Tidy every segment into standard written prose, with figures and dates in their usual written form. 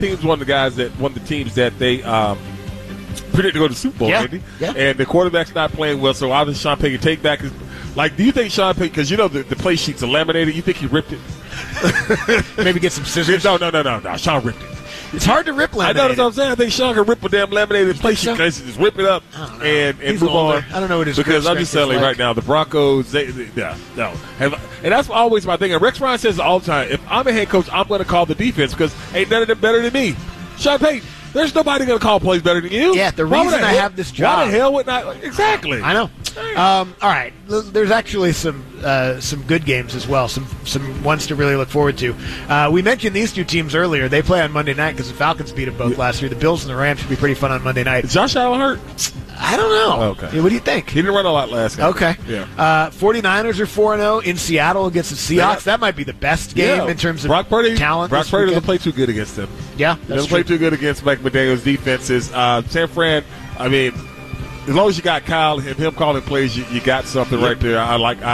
team's one of the teams that they predicted to go to the Super Bowl, Andy. Yeah. And the quarterback's not playing well, so obviously Sean Payton take back his. Like, do you think Sean Payton, because the play sheet's laminated, you think he ripped it? Maybe get some scissors. No. Sean ripped it. It's hard to rip laminated. I know that's what I'm saying. I think Sean can rip a damn laminated play sheet. Just whip it up and move on. I don't know what his because I'm just telling you right now, the Broncos, no. And that's always my thing. And Rex Ryan says all the time, if I'm a head coach, I'm going to call the defense because ain't none of them better than me. Sean Payton, there's nobody going to call plays better than you. Yeah, the reason I have this job. Why the hell would not? Exactly. I know. All right. There's actually some good games as well, some ones to really look forward to. We mentioned these two teams earlier. They play on Monday night because the Falcons beat them both last year. The Bills and the Rams should be pretty fun on Monday night. Is Josh Allen hurt? I don't know. Oh, okay. Yeah, what do you think? He didn't run a lot last game. Okay. Yeah. 49ers are 4-0 in Seattle against the Seahawks. Yeah. That might be the best game in terms of talent. Brock Purdy doesn't play too good against them. Yeah, he doesn't play too good against Mike McDaniel's defenses. San Fran, I mean, as long as you got Kyle and him calling plays, you got something right there.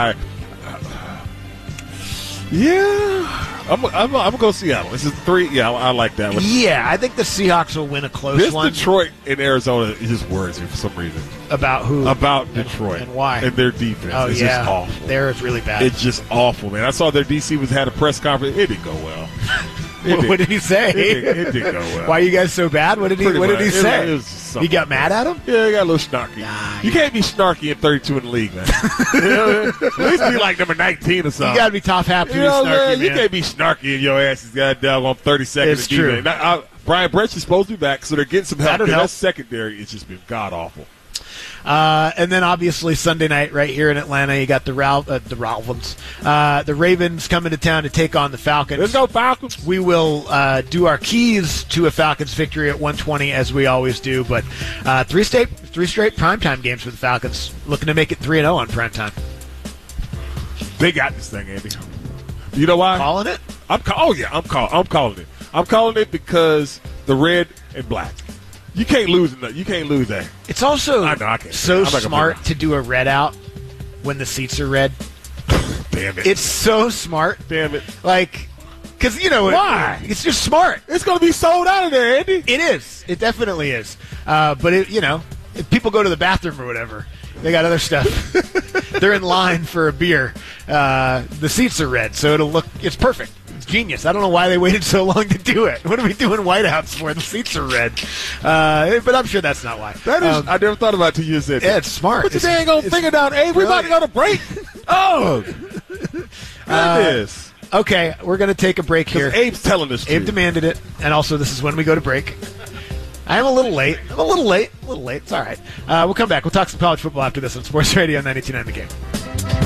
I'm gonna go Seattle. This is 3. Yeah, I like that one. Yeah, I think the Seahawks will win a close one. Detroit and Arizona just worries me for some reason. About who? About Detroit and why? And their defense. Oh, it's just awful. They're really bad. It's just awful, man. I saw their DC had a press conference. It didn't go well. What did he say? It didn't go well. Why are you guys so bad? What did he say? He got mad at him? Yeah, he got a little snarky. You can't be snarky at 32 in the league, man. At least be like number 19 or something. You got to be top half to be snarky, man. You can't be snarky and your ass is got down on 32nd. It's true. Brian Branch is supposed to be back, so they're getting some help. That secondary has just been god-awful. And then obviously Sunday night right here in Atlanta, you got the Ravens coming to town to take on the Falcons. Let's go Falcons. We will do our keys to a Falcons victory at 1:20 as we always do, but three straight primetime games for the Falcons, looking to make it 3-0 on primetime. They got this thing, Andy. You know why? Calling it? I'm calling it. I'm calling it because the red and black. You can't lose that. It's also so smart to do a red out when the seats are red. Damn it. It's so smart. Damn it. Like, because, why? It's just smart. It's going to be sold out of there, Andy. It is. It definitely is. But, if people go to the bathroom or whatever, they got other stuff. They're in line for a beer. The seats are red, so it's perfect. Genius. I don't know why they waited so long to do it. What are we doing whiteouts for? The seats are red. But I'm sure that's not why. That is, I never thought about it until you said that. Yeah, it's smart. Put your dang old finger down, Abe. We're about to go to break. Oh. Goodness. Okay, we're going to take a break here. Abe's telling us to. Abe demanded it, and also this is when we go to break. I'm a little late. It's all right. We'll come back. We'll talk some college football after this on Sports Radio 92.9 The Game.